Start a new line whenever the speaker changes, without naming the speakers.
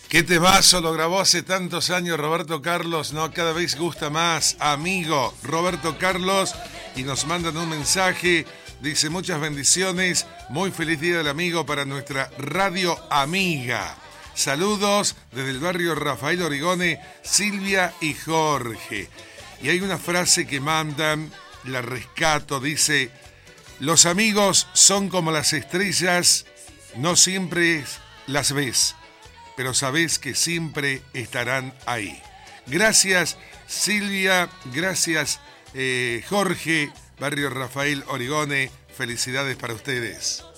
Qué temazo, lo grabó hace tantos años Roberto Carlos, ¿no? Cada vez gusta más, amigo Roberto Carlos, y nos mandan un mensaje, dice muchas bendiciones, muy feliz día del amigo para nuestra radio amiga. Saludos desde el barrio Rafael Origone, Silvia y Jorge. Y hay una frase que mandan, la rescato, dice, los amigos son como las estrellas, no siempre las ves, pero sabés que siempre estarán ahí. Gracias Silvia, gracias Jorge, barrio Rafael Origone, felicidades para ustedes.